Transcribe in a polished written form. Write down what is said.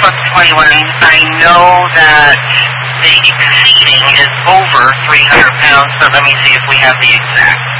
plus 21, I know that the exceeding is over 300 pounds, so let me see if we have the exact.